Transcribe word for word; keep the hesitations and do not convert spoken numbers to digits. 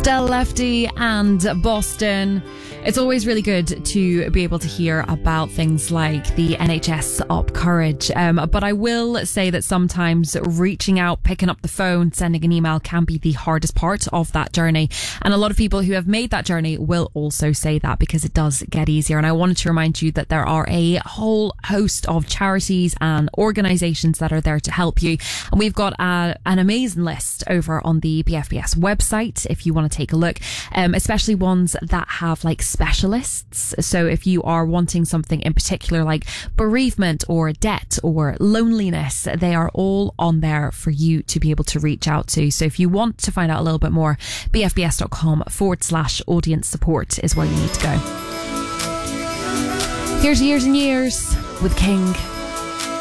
Stella Lefty and Boston. It's always really good to be able to hear about things like the N H S Up Courage. Um, but I will say that sometimes reaching out, picking up the phone, sending an email can be the hardest part of that journey. And a lot of people who have made that journey will also say that, because it does get easier. And I wanted to remind you that there are a whole host of charities and organisations that are there to help you. And we've got a, an amazing list over on the B F B S website if you want to take a look, um, especially ones that have like specialists. So if you are wanting something in particular like bereavement or debt or loneliness, they are all on there for you to be able to reach out to. So if you want to find out a little bit more, bfbs.com forward slash audience support is where you need to go. Here's Years and Years with King.